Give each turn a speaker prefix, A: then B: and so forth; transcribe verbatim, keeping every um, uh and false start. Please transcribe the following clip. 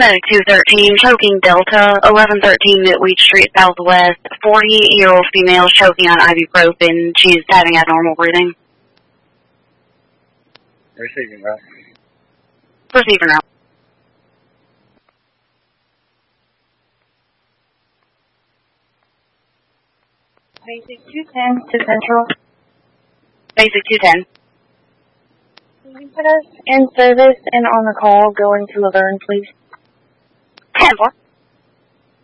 A: Medic two thirteen, choking Delta, eleven thirteen Midweed Street Southwest, forty-year-old female choking on ibuprofen. She's having abnormal breathing.
B: Receiving route.
A: Receiving route.
C: Basic two ten to Central.
A: Basic two ten.
C: Can you put us in service and on the call going to Laverne, please?
A: ten four.